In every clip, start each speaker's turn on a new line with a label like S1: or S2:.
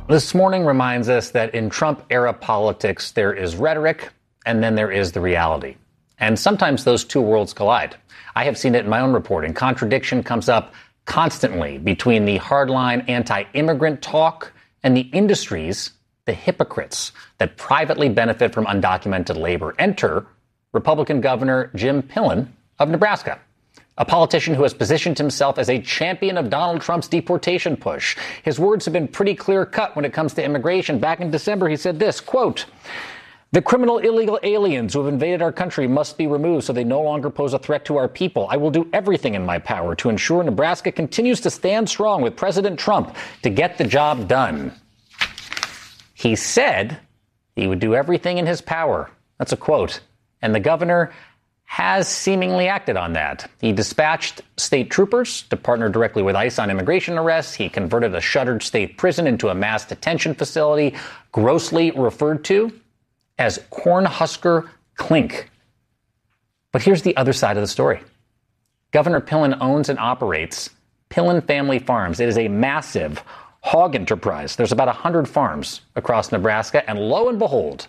S1: This morning reminds us that in Trump-era politics, there is rhetoric and then there is the reality. And sometimes those two worlds collide. I have seen it in my own reporting. Contradiction comes up constantly between the hardline anti-immigrant talk and the industries, the hypocrites that privately benefit from undocumented labor. Enter Republican Governor Jim Pillen of Nebraska, a politician who has positioned himself as a champion of Donald Trump's deportation push. His words have been pretty clear-cut when it comes to immigration. Back in December, he said this, quote, "The criminal illegal aliens who have invaded our country must be removed so they no longer pose a threat to our people. I will do everything in my power to ensure Nebraska continues to stand strong with President Trump to get the job done." He said he would do everything in his power. That's a quote. And the governor has seemingly acted on that. He dispatched state troopers to partner directly with ICE on immigration arrests. He converted a shuttered state prison into a mass detention facility, grossly referred to as Cornhusker Clink. But here's the other side of the story. Governor Pillen owns and operates Pillen Family Farms. It is a massive hog enterprise. There's about 100 farms across Nebraska. And lo and behold,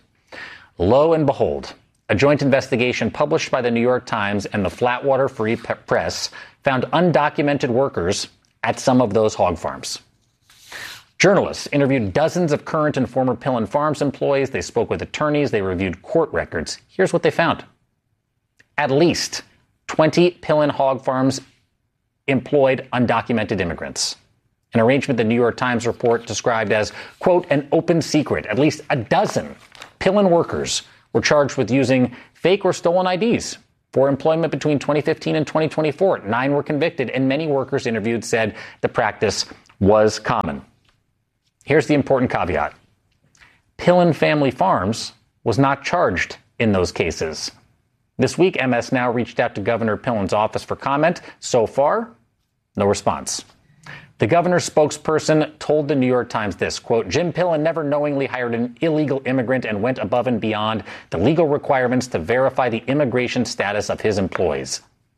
S1: a joint investigation published by the New York Times and the Flatwater Free Press found undocumented workers at some of those hog farms. Journalists interviewed dozens of current and former Pillen Farms employees. They spoke with attorneys. They reviewed court records. Here's what they found. At least 20 Pillen hog farms employed undocumented immigrants. An arrangement the New York Times report described as, quote, an open secret. At least a dozen Pillen workers were charged with using fake or stolen IDs for employment between 2015 and 2024. 9 were convicted, and many workers interviewed said the practice was common. Here's the important caveat. Pillen Family Farms was not charged in those cases. This week, MS Now reached out to Governor Pillen's office for comment. So far, no response. The governor's spokesperson told the New York Times this, quote, Jim Pillen never knowingly hired an illegal immigrant and went above and beyond the legal requirements to verify the immigration status of his employees.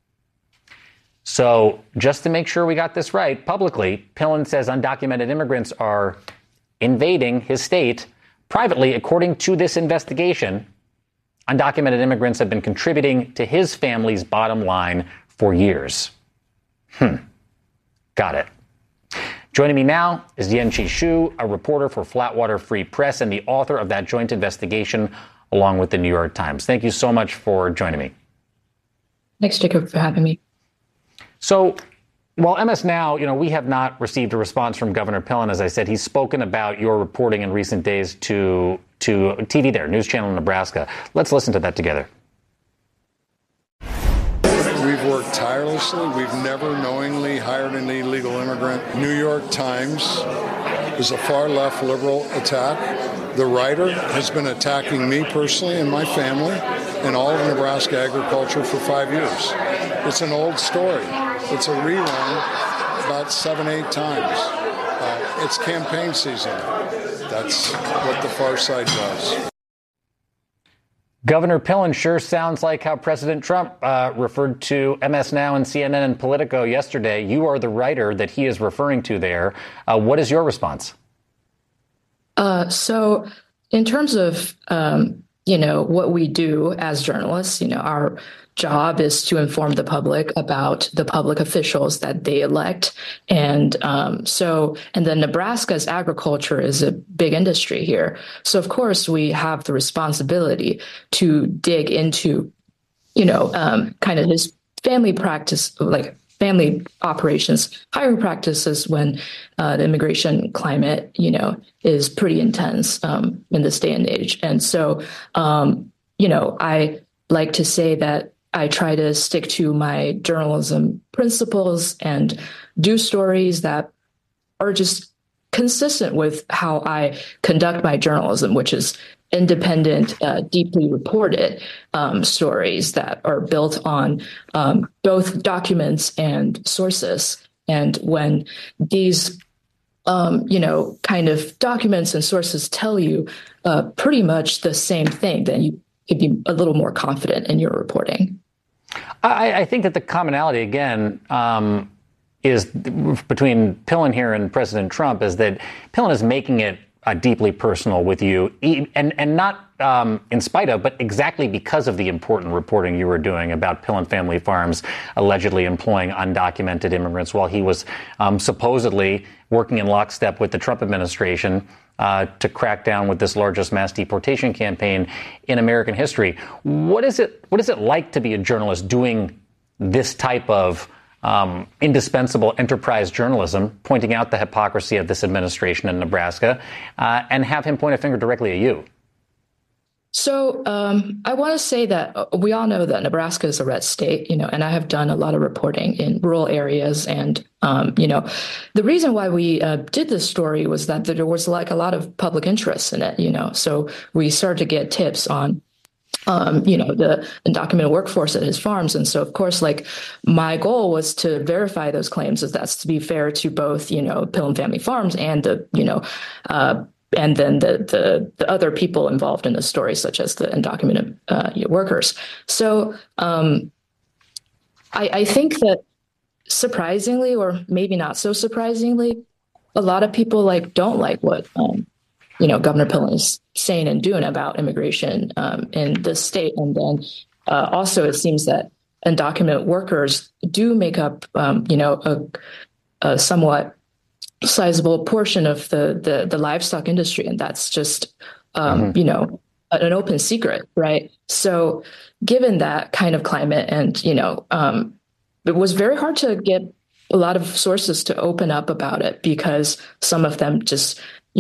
S1: So just to make sure we got this right, publicly, Pillen says undocumented immigrants are invading his state. Privately, according to this investigation, undocumented immigrants have been contributing to his family's bottom line for years. Got it. Joining me now is Yan-Chi Hsu, a reporter for Flatwater Free Press and the author of that joint investigation along with the New York Times. Thank you so much for joining me.
S2: Thanks, Jacob, for having me.
S1: So while MS Now, we have not received a response from Governor Pillen, as I said, he's spoken about your reporting in recent days to TV there, News Channel Nebraska. Let's listen to that together.
S3: We've worked tirelessly. We've never knowingly hired an illegal immigrant. New York Times is a far-left liberal attack. The writer has been attacking me personally and my family and all of Nebraska agriculture for 5 years. It's an old story. It's a rerun about 7-8 times. It's campaign season. That's what the far side does.
S1: Governor Pillen sure sounds like how President Trump referred to MS Now and CNN and Politico yesterday. You are the writer that he is referring to there. What is your response?
S2: So in terms of, what we do as journalists, our job is to inform the public about the public officials that they elect. And then Nebraska's agriculture is a big industry here. So, of course, we have the responsibility to dig into, kind of his family practice, like family operations, hiring practices when the immigration climate, is pretty intense in this day and age. And so, I like to say that I try to stick to my journalism principles and do stories that are just consistent with how I conduct my journalism, which is independent, deeply reported stories that are built on both documents and sources. And when these, kind of documents and sources tell you pretty much the same thing, then you could be a little more confident in your reporting.
S1: I think that the commonality, again, is between Pillen here and President Trump is that Pillen is making it deeply personal with you, and not in spite of, but exactly because of the important reporting you were doing about Pillen Family Farms allegedly employing undocumented immigrants while he was supposedly working in lockstep with the Trump administration to crack down with this largest mass deportation campaign in American history. What is it like to be a journalist doing this type of indispensable enterprise journalism, pointing out the hypocrisy of this administration in Nebraska, and have him point a finger directly at you?
S2: So I want to say that we all know that Nebraska is a red state, and I have done a lot of reporting in rural areas. And, the reason why we did this story was that there was like a lot of public interest in it, so we started to get tips on the undocumented workforce at his farms. And so, of course, like my goal was to verify those claims, as that's to be fair to both, Pillen Family Farms and and then the other people involved in the story, such as the undocumented workers. So I think that surprisingly, or maybe not so surprisingly, a lot of people don't like what Governor Pillen is saying and doing about immigration in the state. And then also it seems that undocumented workers do make up, a somewhat sizable portion of the livestock industry. And that's just, an open secret, right? So given that kind of climate and, it was very hard to get a lot of sources to open up about it because some of them just,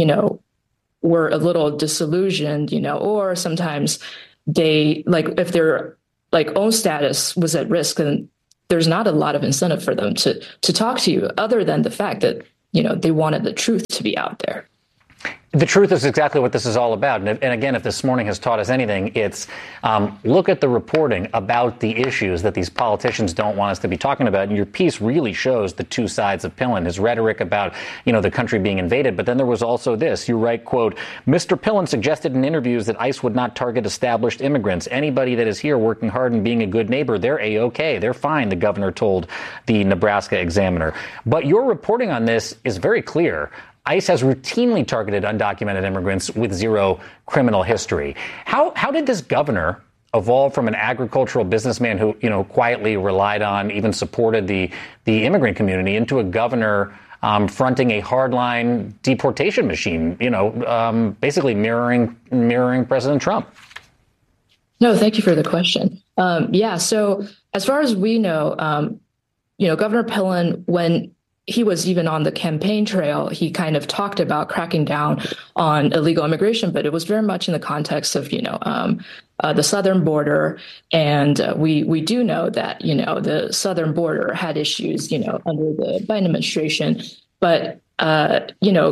S2: were a little disillusioned, or sometimes they if their own status was at risk, then there's not a lot of incentive for them to talk to you other than the fact that, they wanted the truth to be out there.
S1: The truth is exactly what this is all about. And again, if this morning has taught us anything, it's look at the reporting about the issues that these politicians don't want us to be talking about. And your piece really shows the two sides of Pillen, his rhetoric about, the country being invaded. But then there was also this. You write, quote, Mr. Pillen suggested in interviews that ICE would not target established immigrants. Anybody that is here working hard and being a good neighbor, they're A-OK. They're fine, the governor told the Nebraska Examiner. But your reporting on this is very clear. ICE has routinely targeted undocumented immigrants with zero criminal history. How did this governor evolve from an agricultural businessman who, quietly relied on, even supported the immigrant community into a governor fronting a hardline deportation machine, basically mirroring President Trump?
S2: No, thank you for the question. So as far as we know, Governor Pillen, when he was even on the campaign trail, he kind of talked about cracking down on illegal immigration, but it was very much in the context of, the southern border. And we do know that, the southern border had issues, under the Biden administration. But, but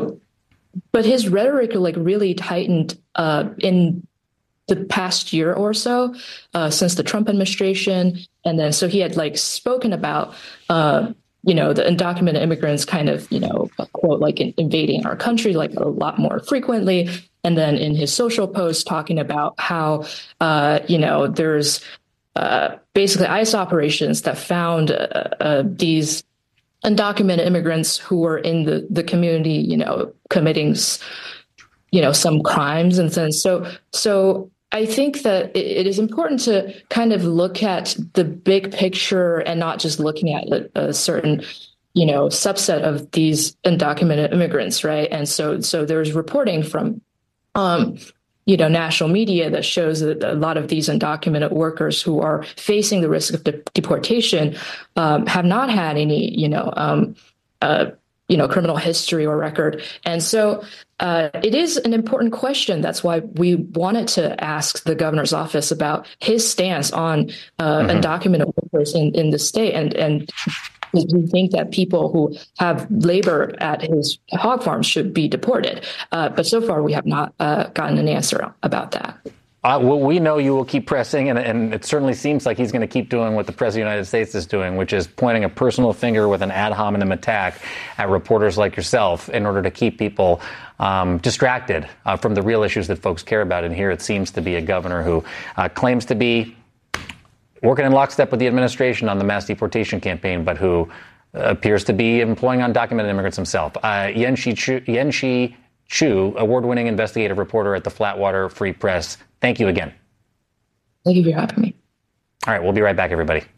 S2: his rhetoric really tightened in the past year or so since the Trump administration. And then so he had spoken about the undocumented immigrants kind of, quote, invading our country a lot more frequently. And then in his social post talking about how, there's basically ICE operations that found these undocumented immigrants who were in the community, committing, some crimes. And then so I think that it is important to kind of look at the big picture and not just looking at a certain, subset of these undocumented immigrants, right? And so there's reporting from, national media that shows that a lot of these undocumented workers who are facing the risk of deportation have not had any, criminal history or record. And so it is an important question. That's why we wanted to ask the governor's office about his stance on undocumented workers in the state. And we think that people who have labor at his hog farms should be deported. But so far, we have not gotten an answer about that.
S1: Well, we know you will keep pressing, and it certainly seems like he's going to keep doing what the President of the United States is doing, which is pointing a personal finger with an ad hominem attack at reporters like yourself in order to keep people distracted from the real issues that folks care about. And here it seems to be a governor who claims to be working in lockstep with the administration on the mass deportation campaign, but who appears to be employing undocumented immigrants himself. Yenshi Chu, award-winning investigative reporter at the Flatwater Free Press. Thank you again.
S2: Thank you for having me.
S1: All right, we'll be right back, everybody.